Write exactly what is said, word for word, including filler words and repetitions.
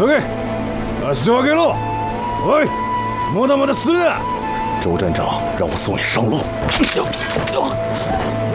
走开！足要给路！喂，莫他妈的死人！ 周站长让我送你上路。